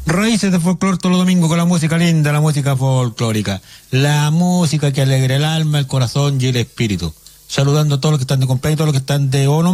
Raíces de folclore todos los domingos con la música linda, la música folclórica. La música que alegra el alma, el corazón y el espíritu. Saludando a todos los que están de cumpleaños, todos los que están de